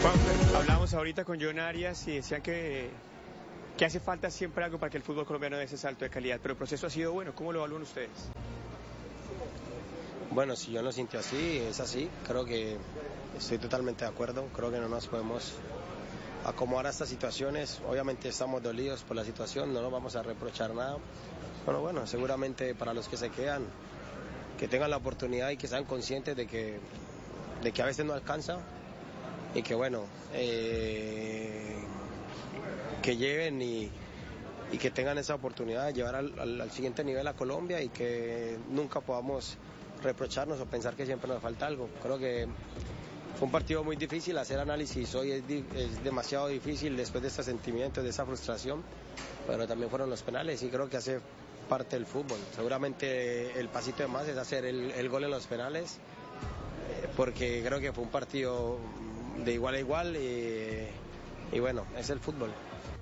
Juanfer, hablamos ahorita con John Arias y decían que hace falta siempre algo para que el fútbol colombiano dé ese salto de calidad, pero el proceso ha sido bueno. ¿Cómo lo evalúan ustedes? Bueno, si yo lo siento así, es así. Creo que estoy totalmente de acuerdo. Creo que no nos podemos acomodar a estas situaciones. Obviamente estamos dolidos por la situación, no nos vamos a reprochar nada. Pero bueno, seguramente para los que se quedan, que tengan la oportunidad y que sean conscientes de que a veces no alcanza y que bueno, que lleven y que tengan esa oportunidad de llevar al siguiente nivel a Colombia y que nunca podamos reprocharnos o pensar que siempre nos falta algo. Creo que fue un partido muy difícil, hacer análisis hoy es demasiado difícil después de este sentimiento, de esa frustración, pero también fueron los penales y creo que hace parte del fútbol. Seguramente el pasito de más es hacer el gol en los penales, porque creo que fue un partido de igual a igual y bueno, es el fútbol.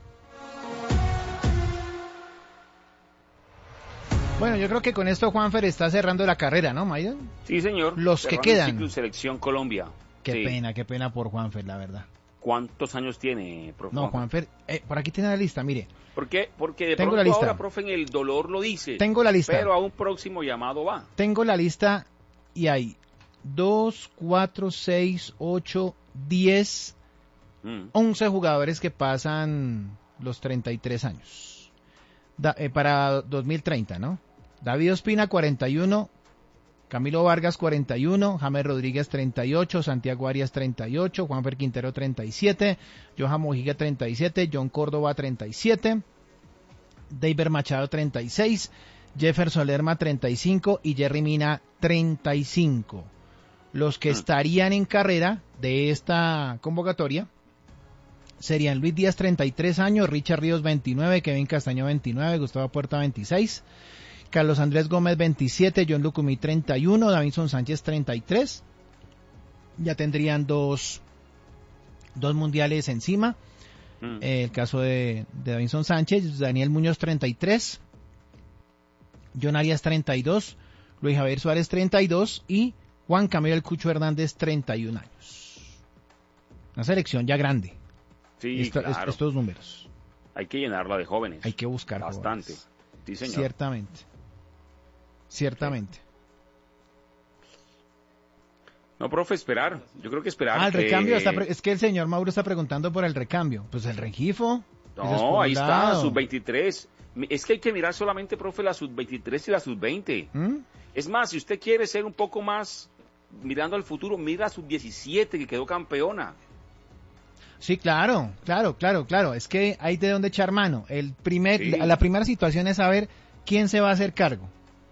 Bueno, yo creo que con esto Juanfer está cerrando la carrera, ¿no, Mayron? Sí, señor. Los que quedan. El Selección Colombia. Qué pena por Juanfer, la verdad. ¿Cuántos años tiene, profe? No, Juanfer, por aquí tiene la lista, mire. ¿Por qué? Porque de tengo pronto la lista. Ahora, profe, en el dolor lo dice. Tengo la lista. Pero a un próximo llamado va. Tengo la lista y hay 2, 4, 6, 8, 10, 11 jugadores que pasan los 33 años. Para 2030, ¿no? David Ospina, 41, Camilo Vargas, 41, James Rodríguez, 38, Santiago Arias, 38, Juanfer Quintero, 37, Johan Mojica, 37, John Córdoba, 37, David Machado, 36, Jefferson Lerma, 35 y Jerry Mina, 35. Los que estarían en carrera de esta convocatoria serían Luis Díaz, 33 años, Richard Ríos, 29, Kevin Castaño, 29, Gustavo Puerta, 26, Carlos Andrés Gómez, 27, John Lucumí, 31, Davinson Sánchez, 33. Ya tendrían dos mundiales encima. El caso de Davinson Sánchez, Daniel Muñoz, 33, John Arias, 32, Luis Javier Suárez, 32 y Juan Camilo El Cucho Hernández, 31 años. Una selección ya grande. Sí, claro. Estos números. Hay que llenarla de jóvenes. Hay que buscar bastante. Jóvenes. Sí, señor. Ciertamente. No, profe, esperar. Yo creo que esperar. El recambio es que el señor Mauro está preguntando por el recambio. Pues el Rengifo. No, ahí está, sub-23. Es que hay que mirar solamente, profe, la sub-23 y la sub-20. Es más, si usted quiere ser un poco más mirando al futuro, mira a sub-17 que quedó campeona. Sí, claro. Es que hay de dónde echar mano. La primera situación es saber quién se va a hacer cargo.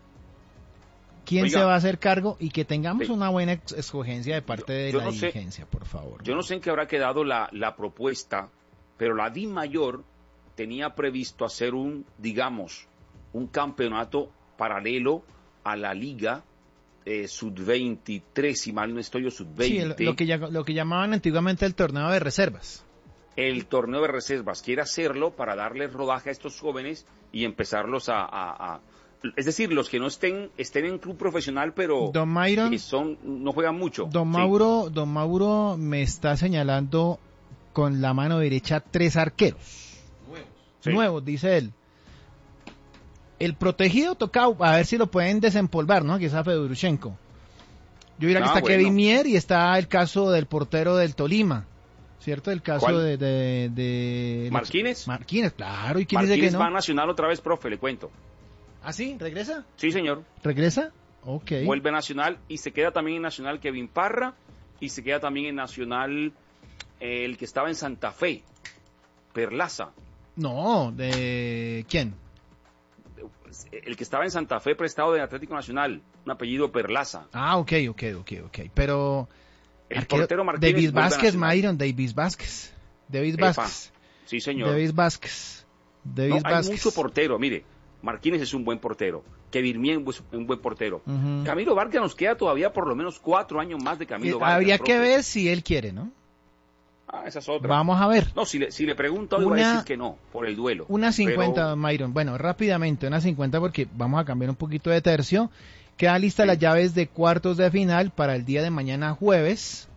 Se va a hacer cargo y que tengamos una buena escogencia de parte de la dirigencia, por favor. Yo no sé en qué habrá quedado la propuesta, pero la DIMAYOR tenía previsto hacer un campeonato paralelo a la liga sub-23, si mal no estoy, o sub-20. Sí, lo que llamaban antiguamente el torneo de reservas. El torneo de reservas quiere hacerlo para darle rodaje a estos jóvenes y empezarlos es decir, los que no estén en club profesional, pero Don Mayron, no juegan mucho. Don Mauro me está señalando con la mano derecha 3 arqueros. Nuevos, dice él. El protegido toca a ver si lo pueden desempolvar, ¿no? Que es a Fedorushenko. Yo diría que está Kevin Mier y está el caso del portero del Tolima, ¿cierto? El caso de Marquínez. Marquínez, claro. ¿Y quién Marquínez dice que no? Va a Nacional otra vez, profe, le cuento. ¿Ah, sí? ¿Regresa? Sí, señor. ¿Regresa? Ok. Vuelve a Nacional y se queda también en Nacional Kevin Parra y se queda también en Nacional el que estaba en Santa Fe, Perlaza. No, ¿de quién? El que estaba en Santa Fe prestado de Atlético Nacional, un apellido Perlaza. Ah, ok. Pero el portero Martínez. David Vázquez, Mayron, David Vázquez. Sí, señor. David Vázquez. Hay mucho portero, mire. Marquínez es un buen portero. Kevin Mier es un buen portero. Camilo Vargas nos queda todavía por lo menos 4 años más de Camilo Vargas. Habría que ver si él quiere, ¿no? Esa es otra. Vamos a ver. No, si le pregunto, va a decir que no, por el duelo. Una 50, don Mayron. Bueno, rápidamente, una 50 porque vamos a cambiar un poquito de tercio. Quedan listas las llaves de cuartos de final para el día de mañana jueves.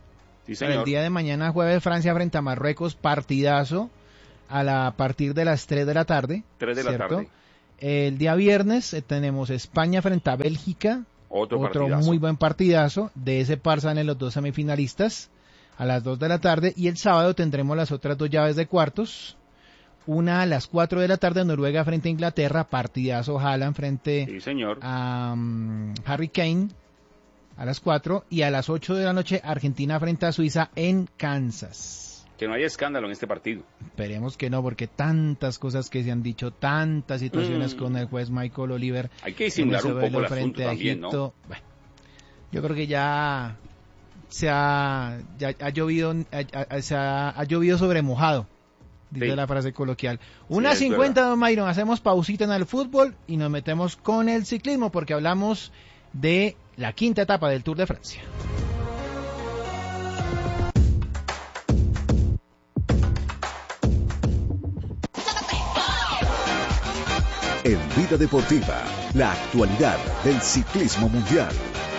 Sí, señor. Para el día de mañana, jueves, Francia frente a Marruecos, partidazo a partir de las 3 de la tarde. 3 de la tarde. El día viernes tenemos España frente a Bélgica, otro muy buen partidazo. De ese par salen los 2 semifinalistas a las 2 de la tarde. Y el sábado tendremos las otras 2 llaves de cuartos. Una a las 4 de la tarde, Noruega frente a Inglaterra, partidazo. Haaland frente a Harry Kane a las 4. Y a las 8 de la noche, Argentina frente a Suiza en Kansas. Que no haya escándalo en este partido. Esperemos que no, porque tantas cosas que se han dicho, tantas situaciones con el juez Michael Oliver. Hay que disimular un poco el asunto también, ¿no? Bueno, yo creo que ya ha llovido sobre mojado, dice la frase coloquial. 1:50, don Myron, hacemos pausita en el fútbol y nos metemos con el ciclismo, porque hablamos de la 5ª etapa del Tour de Francia. En Vida Deportiva, la actualidad del ciclismo mundial.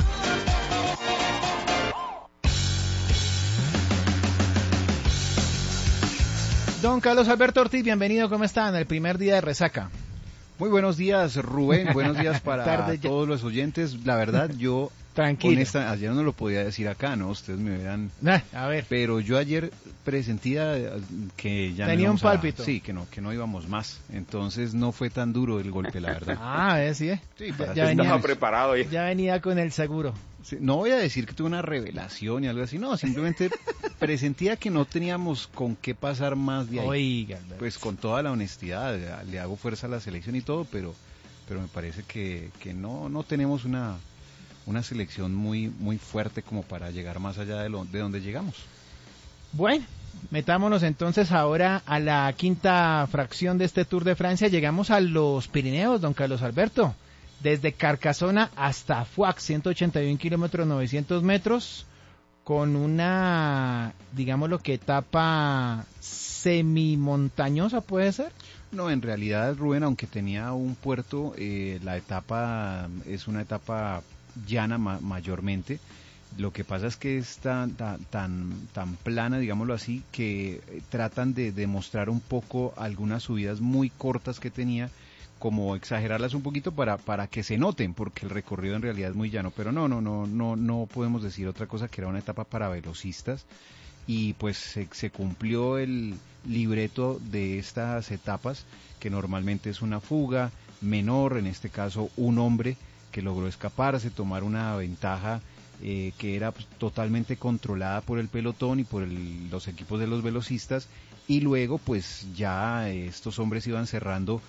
Don Carlos Alberto Ortiz, bienvenido, ¿cómo está? En el primer día de resaca. Muy buenos días, Rubén, buenos días para todos los oyentes. La verdad, yo... Tranquilo. Ayer no lo podía decir acá, ¿no? Ustedes me verán. A ver. Pero yo ayer presentía que ya tenía un pálpito. Sí, que no íbamos más. Entonces no fue tan duro el golpe, la verdad. Sí. Sí, ya venía preparado. Ya venía con el seguro. Sí, no voy a decir que tuve una revelación y algo así, no, simplemente presentía que no teníamos con qué pasar más de ahí. Oiga, pues con toda la honestidad, le hago fuerza a la selección y todo, pero me parece que no tenemos una selección muy fuerte como para llegar más allá de donde llegamos. Bueno, metámonos entonces ahora a la 5ª fracción de este Tour de Francia. Llegamos a los Pirineos, don Carlos Alberto. Desde Carcassona hasta Foix, 181 kilómetros, 900 metros, con una, digámoslo que etapa semimontañosa, ¿puede ser? No, en realidad, Rubén, aunque tenía un puerto, la etapa es una etapa llana mayormente. Lo que pasa es que es tan plana, digámoslo así, que tratan de demostrar un poco algunas subidas muy cortas que tenía, como exagerarlas un poquito para que se noten, porque el recorrido en realidad es muy llano, pero no podemos decir otra cosa que era una etapa para velocistas. Y pues se cumplió el libreto de estas etapas, que normalmente es una fuga menor, en este caso un hombre que logró escaparse, tomar una ventaja que era totalmente controlada por el pelotón y por los equipos de los velocistas, y luego pues ya estos hombres iban cerrando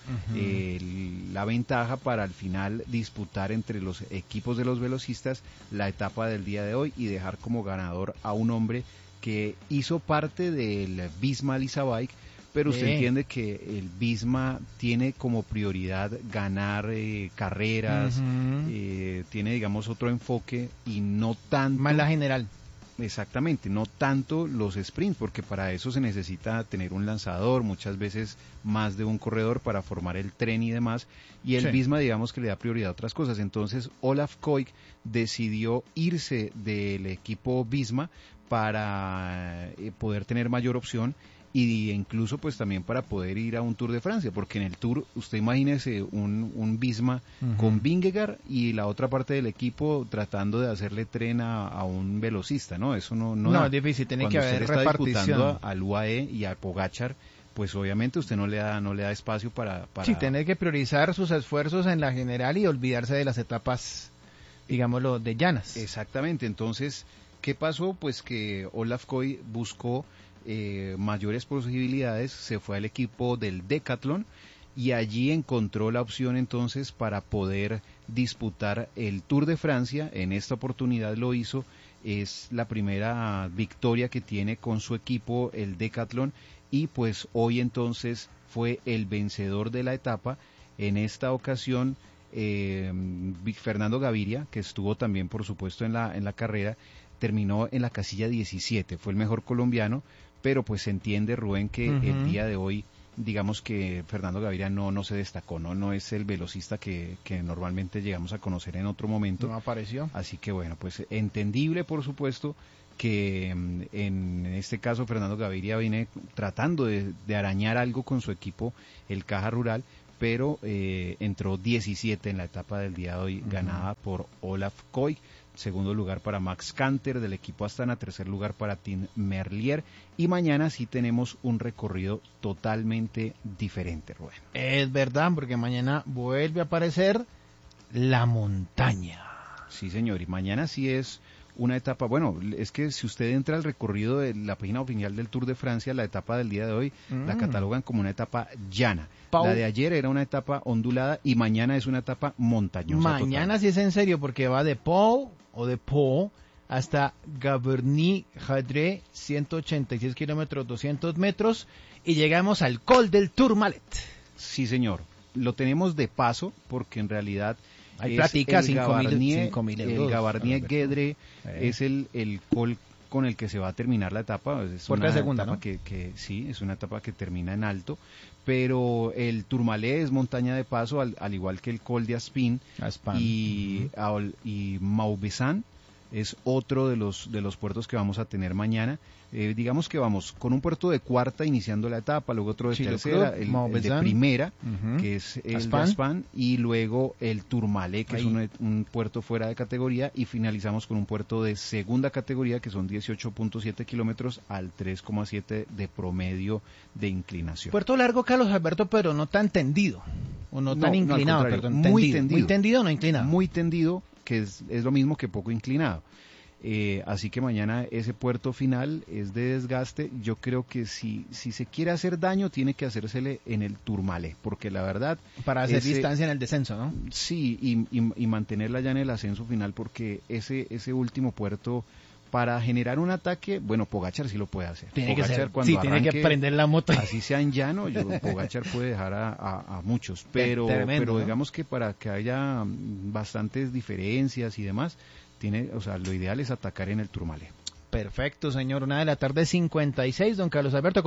la ventaja para al final disputar entre los equipos de los velocistas la etapa del día de hoy y dejar como ganador a un hombre que hizo parte del Visma Lease a Bike, pero usted entiende que el Visma tiene como prioridad ganar carreras, tiene digamos otro enfoque y no tanto... Más la general. Exactamente, no tanto los sprints, porque para eso se necesita tener un lanzador, muchas veces más de un corredor para formar el tren y demás, y el Visma digamos que le da prioridad a otras cosas. Entonces Olaf Koik decidió irse del equipo Visma para poder tener mayor opción, y incluso pues también para poder ir a un Tour de Francia, porque en el Tour usted imagínese un Visma con Vingegaard y la otra parte del equipo tratando de hacerle tren a un velocista, ¿no? Eso no es difícil, tiene que haber repartición. Cuando usted está repartición disputando al UAE y a Pogačar, pues obviamente usted no le da espacio para... Sí, tiene que priorizar sus esfuerzos en la general y olvidarse de las etapas, digámoslo, de llanas. Exactamente, entonces, ¿qué pasó? Pues que Olaf Koik buscó mayores posibilidades, se fue al equipo del Decathlon y allí encontró la opción entonces para poder disputar el Tour de Francia. En esta oportunidad lo hizo, es la primera victoria que tiene con su equipo el Decathlon, y pues hoy entonces fue el vencedor de la etapa. En esta ocasión Fernando Gaviria, que estuvo también por supuesto en la carrera, terminó en la casilla 17, fue el mejor colombiano, pero pues se entiende, Rubén, que el día de hoy, digamos que Fernando Gaviria no se destacó, no es el velocista que normalmente llegamos a conocer en otro momento. No apareció. Así que bueno, pues entendible por supuesto que en este caso Fernando Gaviria viene tratando de arañar algo con su equipo, el Caja Rural, pero entró 17 en la etapa del día de hoy, ganada por Olaf Koy. Segundo lugar para Max Canter del equipo Astana, tercer lugar para Tim Merlier, y mañana sí tenemos un recorrido totalmente diferente, Rubén. Es verdad, porque mañana vuelve a aparecer la montaña. Sí, señor, y mañana sí es una etapa, bueno, es que si usted entra al recorrido de la página oficial del Tour de Francia, la etapa del día de hoy la catalogan como una etapa llana. La de ayer era una etapa ondulada y mañana es una etapa montañosa. Mañana sí es en serio, porque va de Pau o de Pau hasta Gaverny-Jadre, 186 kilómetros, 200 metros, y llegamos al Col del Tourmalet. Sí, señor. Lo tenemos de paso, porque en realidad hay platica, 5.000 euros. El Gavarnie-Guedre es el col con el que se va a terminar la etapa. Es Puerta una segunda, etapa, ¿no? que sí, es una etapa que termina en alto, pero el Tourmalet es montaña de paso, al igual que el Col de Aspin y Maubezan es otro de los puertos que vamos a tener mañana. Digamos que vamos con un puerto de cuarta iniciando la etapa, luego otro de tercera, el de primera, que es el de Aspán, y luego el Tourmalet, que es un puerto fuera de categoría, y finalizamos con un puerto de segunda categoría, que son 18.7 kilómetros al 3,7 de promedio de inclinación. Puerto largo, Carlos Alberto, pero no tan tendido, o no tan inclinado, perdón. Muy tendido. Muy tendido, no inclinado. Muy tendido, que es lo mismo que poco inclinado. Así que mañana ese puerto final es de desgaste. Yo creo que si se quiere hacer daño, tiene que hacérsele en el Tourmalet, porque la verdad... Para hacer distancia en el descenso, ¿no? Sí, y mantenerla ya en el ascenso final, porque ese último puerto, para generar un ataque, bueno, Pogačar sí lo puede hacer. Tiene Pogačar, que ser, cuando tiene que prender la moto. Así sea en llano, Pogačar puede dejar a muchos, pero digamos que para que haya bastantes diferencias y demás, lo ideal es atacar en el Tourmalet. Perfecto, señor. 1:56 p.m, don Carlos Alberto.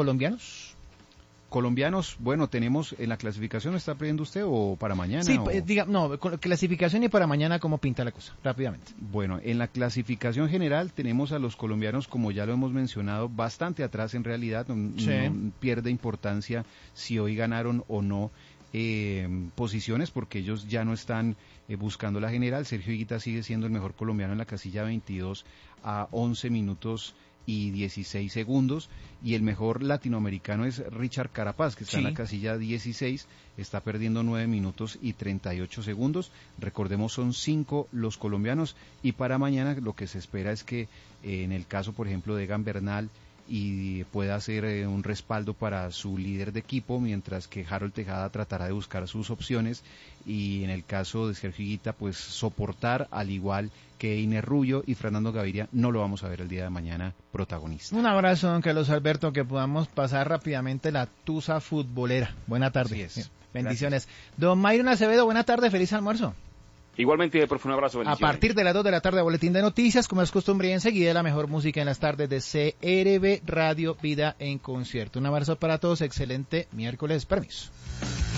¿Colombianos? Bueno, tenemos en la clasificación, ¿está pidiendo usted o para mañana? Sí, clasificación y para mañana, ¿cómo pinta la cosa? Rápidamente. Bueno, en la clasificación general tenemos a los colombianos, como ya lo hemos mencionado, bastante atrás en realidad. No pierde importancia si hoy ganaron o no posiciones, porque ellos ya no están buscando la general. Sergio Higuita sigue siendo el mejor colombiano en la casilla 22 a 11 minutos y 16 segundos, y el mejor latinoamericano es Richard Carapaz, que está en la casilla 16, está perdiendo 9 minutos y 38 segundos. Recordemos, son 5 los colombianos, y para mañana lo que se espera es que en el caso, por ejemplo, de Egan Bernal, y pueda hacer un respaldo para su líder de equipo, mientras que Harold Tejada tratará de buscar sus opciones, y en el caso de Sergio Higuita, pues soportar, al igual que Einer Rubio y Fernando Gaviria. No lo vamos a ver el día de mañana protagonista. Un abrazo, don Carlos Alberto, que podamos pasar rápidamente la tusa futbolera. Buena tarde. Bendiciones. Gracias. Don Mayron Acevedo, buena tarde, feliz almuerzo. Igualmente, profe, un abrazo. A partir de las 2 de la tarde, boletín de noticias, como es costumbre, y enseguida la mejor música en las tardes de CRB Radio Vida en Concierto. Un abrazo para todos, excelente miércoles, permiso.